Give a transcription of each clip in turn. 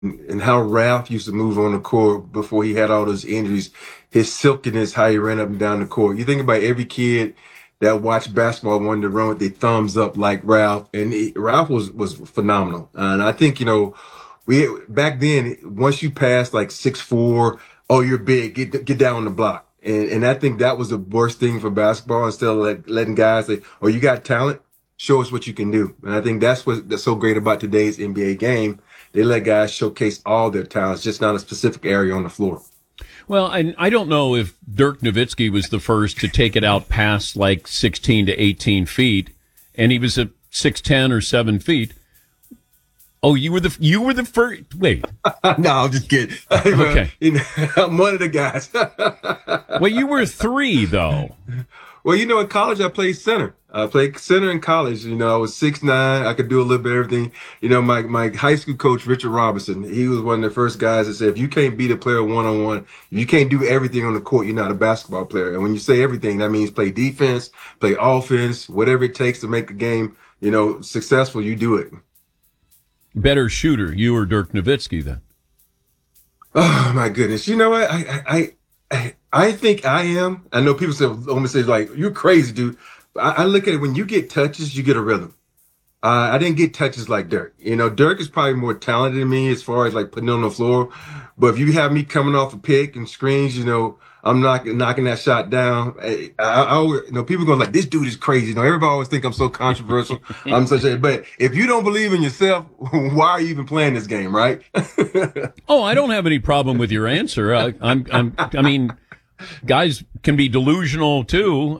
and how Ralph used to move on the court before he had all those injuries, his silkiness, how he ran up and down the court. You think about every kid that watched basketball wanted to run with their thumbs up like Ralph, and Ralph was phenomenal. And I think we back then once you passed like 6'4", oh you're big, get down on the block. And I think that was the worst thing for basketball. Instead of letting guys say, "Oh, you got talent, show us what you can do." And I think that's so great about today's NBA game. They let guys showcase all their talents, just not a specific area on the floor. Well, I don't know if Dirk Nowitzki was the first to take it out past like 16 to 18 feet, and he was at 6'10" or 7 feet. Oh, you were the first. Wait. No, I'm just kidding. Okay. I'm one of the guys. Well, you were 3 though. Well, in college I played center. I played center in college. I was 6'9". I could do a little bit of everything. My high school coach, Richard Robinson, he was one of the first guys that said, if you can't beat a player one-on-one, if you can't do everything on the court, you're not a basketball player. And when you say everything, that means play defense, play offense, whatever it takes to make a game, successful, you do it. Better shooter, you or Dirk Nowitzki then? Oh my goodness! You know what? I think I am. I know people almost say like you're crazy, dude. I look at it, when you get touches, you get a rhythm. I didn't get touches like Dirk. Dirk is probably more talented than me as far as like putting it on the floor. But if you have me coming off a pick and screens, I'm knocking that shot down. I always, people going like, this dude is crazy. Everybody always think I'm so controversial. I'm such a, but if you don't believe in yourself, why are you even playing this game, right? Oh, I don't have any problem with your answer. I mean, guys can be delusional too.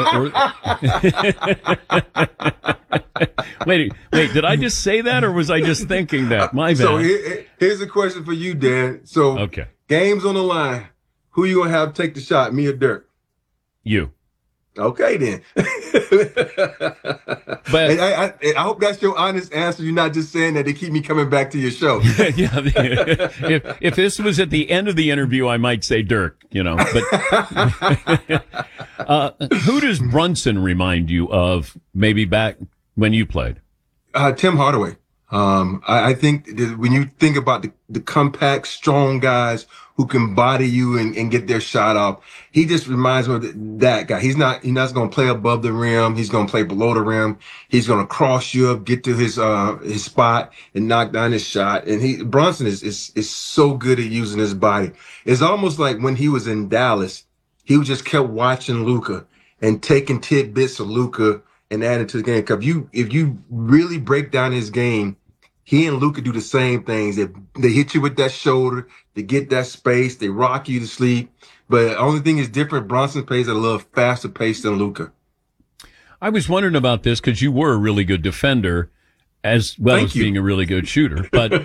Wait, did I just say that or was I just thinking that? My bad. So here's a question for you, Dan. So okay. Games on the line. Who you gonna have take the shot, me or Dirk? You. Okay, then. But I hope that's your honest answer. You're not just saying that to keep me coming back to your show. Yeah. If this was at the end of the interview, I might say Dirk. But who does Brunson remind you of? Maybe back when you played? Tim Hardaway. I think that when you think about the compact, strong guys who can body you and get their shot off, he just reminds me of that guy. He's not going to play above the rim. He's going to play below the rim. He's going to cross you up, get to his spot and knock down his shot. And Brunson is so good at using his body. It's almost like when he was in Dallas, he just kept watching Luka and taking tidbits of Luka and adding to the game. Because if you really break down his game, he and Luka do the same things. They hit you with that shoulder, they get that space, they rock you to sleep. But the only thing is different, Brunson plays at a little faster pace than Luka. I was wondering about this because you were a really good defender as well as being a really good shooter. But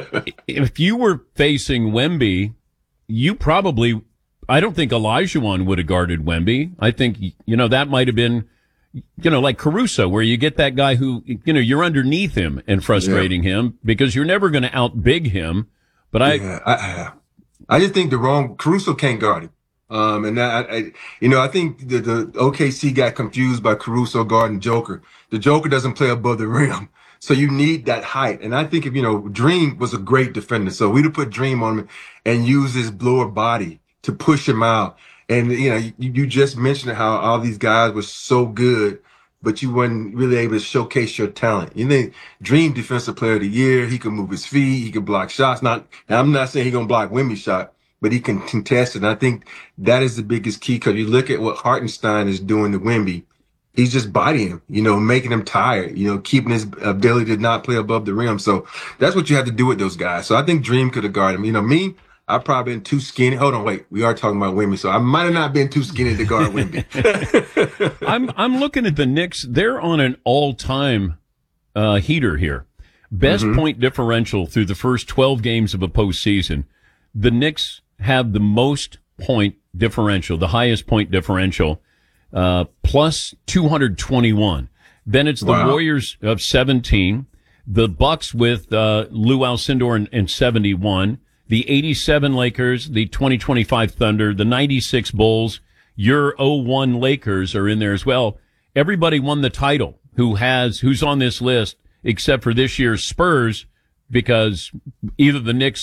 if you were facing Wemby, you probably, I don't think Olajuwon would have guarded Wemby. I think, that might have been, like Caruso, where you get that guy who, you're underneath him and frustrating him because you're never going to outbig him. But I just think Caruso can't guard him. And I think the OKC got confused by Caruso guarding Joker. The Joker doesn't play above the rim. So you need that height. And I think Dream was a great defender. So we'd have put Dream on him and use his lower body to push him out. And, you just mentioned how all these guys were so good, but you weren't really able to showcase your talent. You think Dream Defensive Player of the Year, he can move his feet, he can block shots. I'm not saying he's going to block Wemby's shot, but he can contest it. And I think that is the biggest key because you look at what Hartenstein is doing to Wemby. He's just bodying him, making him tired, keeping his ability to not play above the rim. So that's what you have to do with those guys. So I think Dream could have guarded him. Me, I've probably been too skinny. Hold on, wait. We are talking about Wemby, so I might have not been too skinny to guard Wemby. I'm looking at the Knicks. They're on an all-time heater here. Best point differential through the first 12 games of a postseason. The Knicks have the most point differential, the highest point differential, plus 221. Then it's the Warriors of 17, the Bucks with Lou Alcindor in 71. The 87 Lakers, the 2025 Thunder, the 96 Bulls, your 01 Lakers are in there as well. Everybody won the title who's on this list except for this year's Spurs, because either the Knicks